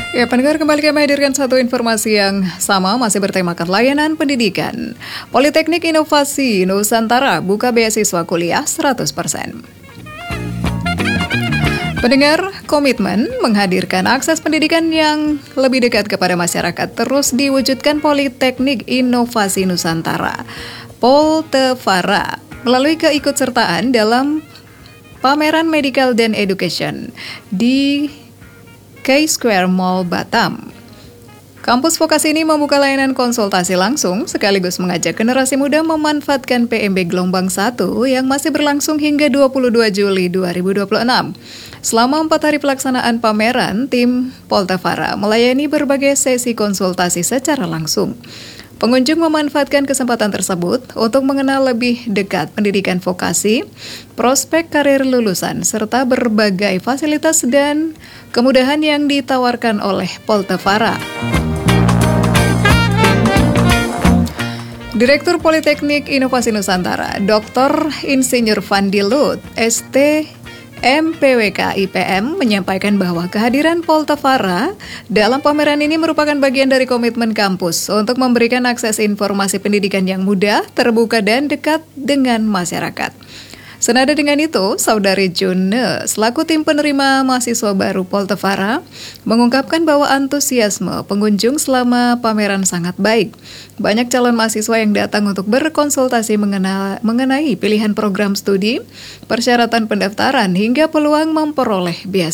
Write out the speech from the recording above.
Ya, pendengar, kembali kami hadirkan satu informasi yang sama, masih bertemakan layanan pendidikan. Politeknik Inovasi Nusantara buka beasiswa kuliah 100%. Pendengar, komitmen menghadirkan akses pendidikan yang lebih dekat kepada masyarakat terus diwujudkan Politeknik Inovasi Nusantara, Poltefara, melalui keikutsertaan dalam pameran Medical dan Education di K-Square Mall Batam. Kampus vokasi ini membuka layanan konsultasi langsung sekaligus mengajak generasi muda memanfaatkan PMB Gelombang 1 yang masih berlangsung hingga 22 Juli 2026. Selama 4 hari pelaksanaan pameran, tim Poltefara melayani berbagai sesi konsultasi secara langsung. Pengunjung memanfaatkan kesempatan tersebut untuk mengenal lebih dekat pendidikan vokasi, prospek karir lulusan, serta berbagai fasilitas dan kemudahan yang ditawarkan oleh Poltefara. Direktur Politeknik Inovasi Nusantara, Dr. Insinyur Fandi Lut, ST MPWK IPM, menyampaikan bahwa kehadiran Poltefara dalam pameran ini merupakan bagian dari komitmen kampus untuk memberikan akses informasi pendidikan yang mudah, terbuka, dan dekat dengan masyarakat. Senada dengan itu, Saudari June, selaku tim penerima mahasiswa baru Poltefara, mengungkapkan bahwa antusiasme pengunjung selama pameran sangat baik. Banyak calon mahasiswa yang datang untuk berkonsultasi mengenai pilihan program studi, persyaratan pendaftaran, hingga peluang memperoleh beasiswa.